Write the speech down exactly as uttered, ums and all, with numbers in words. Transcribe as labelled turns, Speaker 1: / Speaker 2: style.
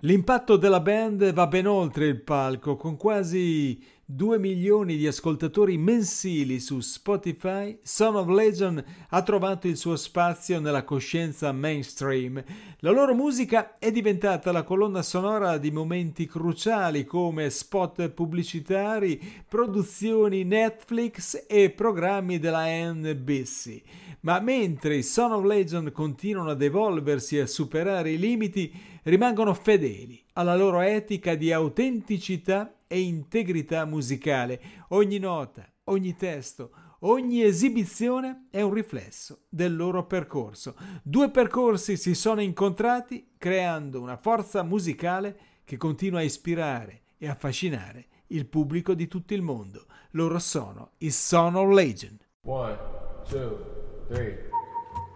Speaker 1: L'impatto della band va ben oltre il palco, con quasi due milioni di ascoltatori mensili su Spotify. Son of Legion ha trovato il suo spazio nella coscienza mainstream. La loro musica è diventata la colonna sonora di momenti cruciali come spot pubblicitari, produzioni Netflix e programmi della N B C. Ma mentre i Son of Legion continuano ad evolversi e a superare i limiti, rimangono fedeli alla loro etica di autenticità e integrità musicale. Ogni nota, ogni testo, ogni esibizione è un riflesso del loro percorso. Due percorsi si sono incontrati creando una forza musicale che continua a ispirare e affascinare il pubblico di tutto il mondo. Loro sono i Son of Legion.
Speaker 2: One, two, three.